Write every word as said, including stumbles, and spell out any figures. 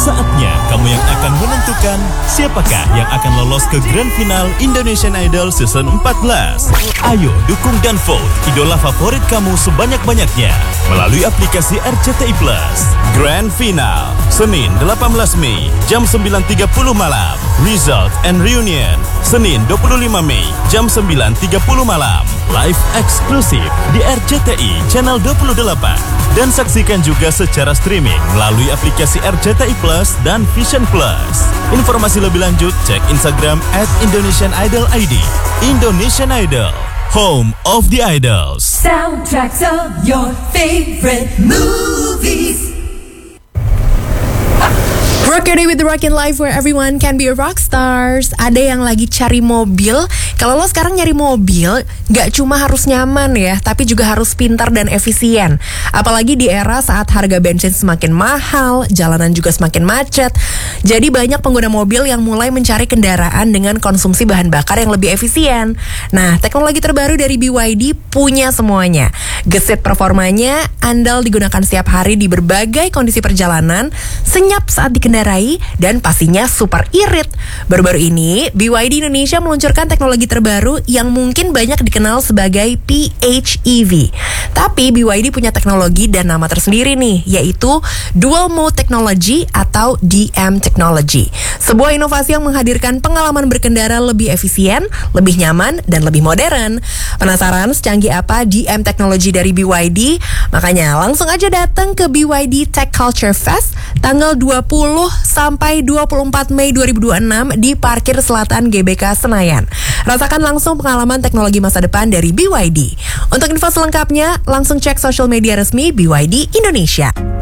Saatnya kamu yang akan menentukan siapakah yang akan lolos ke Grand Final Indonesian Idol Season empat belas. Ayo dukung dan vote idola favorit kamu sebanyak-banyaknya melalui aplikasi R C T I Plus. Grand Final, Senin delapan belas Mei, jam sembilan tiga puluh malam. Result and Reunion, Senin dua puluh lima Mei, jam sembilan tiga puluh malam. Live eksklusif di R C T I Channel dua puluh delapan. Dan saksikan juga secara streaming melalui aplikasi R C T I Plus dan Vision Plus. Informasi lebih lanjut cek Instagram at Indonesian Idol I D. Indonesian Idol, home of the idols. Soundtracks of your favorite movies. Rock Your Day with the Rockin' Life where everyone can be a rock stars. Ada yang lagi cari mobil. Kalau lo sekarang nyari mobil, gak cuma harus nyaman ya, tapi juga harus pintar dan efisien. Apalagi di era saat harga bensin semakin mahal, jalanan juga semakin macet. Jadi banyak pengguna mobil yang mulai mencari kendaraan dengan konsumsi bahan bakar yang lebih efisien. Nah, teknologi terbaru dari B Y D punya semuanya. Gesit performanya, andal digunakan setiap hari di berbagai kondisi perjalanan, senyap saat dikendarai, dan pastinya super irit. Baru-baru ini, B Y D Indonesia meluncurkan teknologi terbaru yang mungkin banyak dikenal sebagai P H E V. Tapi B Y D punya teknologi dan nama tersendiri nih, yaitu Dual Mode Technology atau D M Technology. Sebuah inovasi yang menghadirkan pengalaman berkendara lebih efisien, lebih nyaman, dan lebih modern. Penasaran secanggih apa D M Technology dari B Y D? Makanya langsung aja datang ke B Y D Tech Culture Fest tanggal dua puluh sampai dua puluh empat Mei dua ribu dua puluh enam di Parkir Selatan G B K Senayan. Rasakan langsung pengalaman teknologi masa depan dari B Y D. Untuk info selengkapnya, langsung cek sosial media resmi B Y D Indonesia.